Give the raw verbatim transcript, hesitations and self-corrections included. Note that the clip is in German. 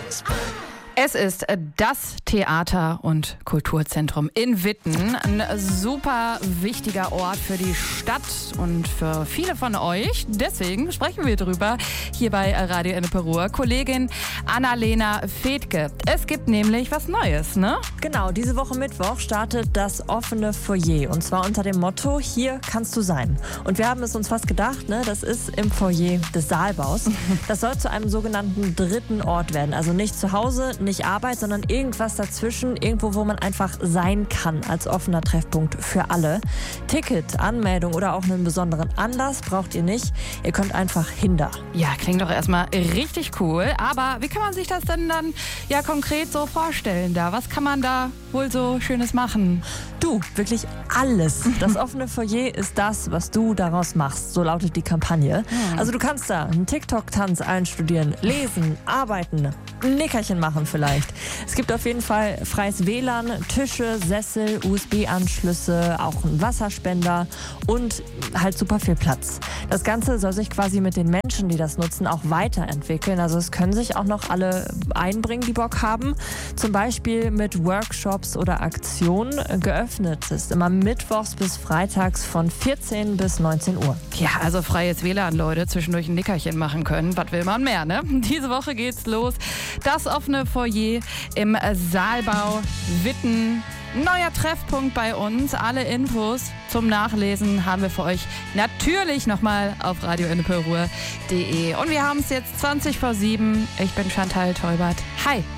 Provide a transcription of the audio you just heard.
Es ist das Theater- und Kulturzentrum in Witten. Ein super wichtiger Ort für die Stadt und für viele von euch. Deswegen sprechen wir drüber hier bei Radio Ennepe Ruhr. Kollegin Annalena Fedke. Es gibt nämlich was Neues, ne? Genau, diese Woche Mittwoch startet das offene Foyer. Und zwar unter dem Motto, hier kannst du sein. Und wir haben es uns fast gedacht, ne? Das ist im Foyer des Saalbaus. Das soll zu einem sogenannten dritten Ort werden. Also nicht zu Hause, nicht Arbeit, sondern irgendwas dazwischen, irgendwo, wo man einfach sein kann als offener Treffpunkt für alle. Ticket, Anmeldung oder auch einen besonderen Anlass braucht ihr nicht. Ihr könnt einfach hin da. Ja, klingt doch erstmal richtig cool. Aber wie kann man sich das denn dann ja konkret so vorstellen da? Was kann man da wohl so Schönes machen? Du, wirklich alles. Das offene Foyer ist das, was du daraus machst. So lautet die Kampagne. Hm. Also du kannst da einen TikTok-Tanz einstudieren, lesen, arbeiten, ein Nickerchen machen vielleicht. Es gibt auf jeden Fall freies W L A N, Tische, Sessel, U S B-Anschlüsse, auch einen Wasserspender und halt super viel Platz. Das Ganze soll sich quasi mit den Menschen, die das nutzen, auch weiterentwickeln. Also es können sich auch noch alle einbringen, die Bock haben. Zum Beispiel mit Workshops oder Aktionen. Geöffnet ist immer mittwochs bis freitags von vierzehn bis neunzehn Uhr. Ja, also freies W L A N, Leute, zwischendurch ein Nickerchen machen können. Was will man mehr, ne? Diese Woche geht's los. Das offene Foyer im Saalbau Witten. Neuer Treffpunkt bei uns. Alle Infos zum Nachlesen haben wir für euch natürlich nochmal auf radio ennepe ruhr punkt de. Und wir haben es jetzt zwanzig vor sieben. Ich bin Chantal Teubert. Hi.